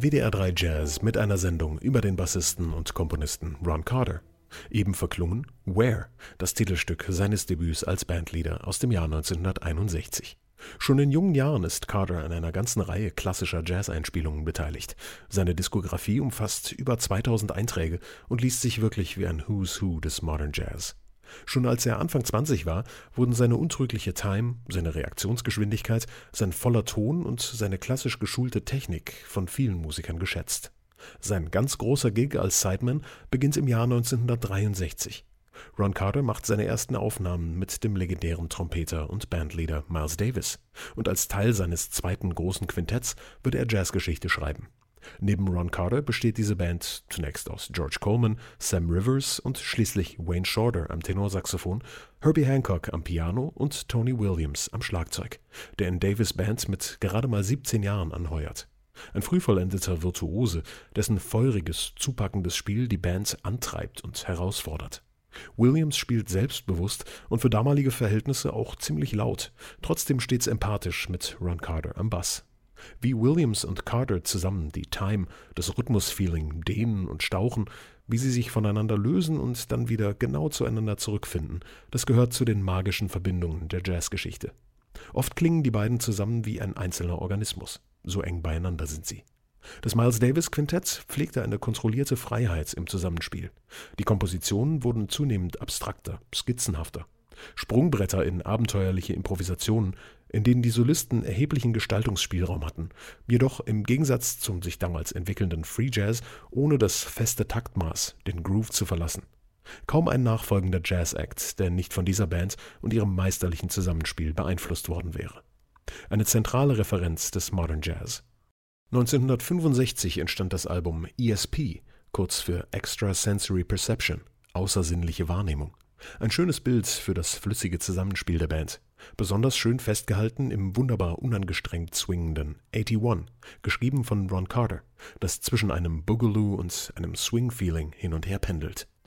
WDR 3 Jazz mit einer Sendung über den Bassisten und Komponisten Ron Carter. Eben verklungen Where, das Titelstück seines Debüts als Bandleader aus dem Jahr 1961. Schon in jungen Jahren ist Carter an einer ganzen Reihe klassischer Jazz-Einspielungen beteiligt. Seine Diskografie umfasst über 2000 Einträge und liest sich wirklich wie ein Who's Who des Modern Jazz. Schon als er Anfang 20 war, wurden seine untrügliche Time, seine Reaktionsgeschwindigkeit, sein voller Ton und seine klassisch geschulte Technik von vielen Musikern geschätzt. Sein ganz großer Gig als Sideman beginnt im Jahr 1963. Ron Carter macht seine ersten Aufnahmen mit dem legendären Trompeter und Bandleader Miles Davis. Und als Teil seines zweiten großen Quintetts wird er Jazzgeschichte schreiben. Neben Ron Carter besteht diese Band zunächst aus George Coleman, Sam Rivers und schließlich Wayne Shorter am Tenorsaxophon, Herbie Hancock am Piano und Tony Williams am Schlagzeug, der in Davis' Band mit gerade mal 17 Jahren anheuert. Ein frühvollendeter Virtuose, dessen feuriges, zupackendes Spiel die Band antreibt und herausfordert. Williams spielt selbstbewusst und für damalige Verhältnisse auch ziemlich laut, trotzdem stets empathisch mit Ron Carter am Bass. Wie Williams und Carter zusammen die Time, das Rhythmusfeeling dehnen und stauchen, wie sie sich voneinander lösen und dann wieder genau zueinander zurückfinden, das gehört zu den magischen Verbindungen der Jazzgeschichte. Oft klingen die beiden zusammen wie ein einzelner Organismus, so eng beieinander sind sie. Das Miles Davis Quintett pflegte eine kontrollierte Freiheit im Zusammenspiel. Die Kompositionen wurden zunehmend abstrakter, skizzenhafter. Sprungbretter in abenteuerliche Improvisationen, in denen die Solisten erheblichen Gestaltungsspielraum hatten, jedoch im Gegensatz zum sich damals entwickelnden Free Jazz ohne das feste Taktmaß, den Groove zu verlassen. Kaum ein nachfolgender Jazz-Act, der nicht von dieser Band und ihrem meisterlichen Zusammenspiel beeinflusst worden wäre. Eine zentrale Referenz des Modern Jazz. 1965 entstand das Album ESP, kurz für Extrasensory Perception, außersinnliche Wahrnehmung. Ein schönes Bild für das flüssige Zusammenspiel der Band. Besonders schön festgehalten im wunderbar unangestrengt swingenden 81, geschrieben von Ron Carter, das zwischen einem Boogaloo und einem Swing-Feeling hin und her pendelt.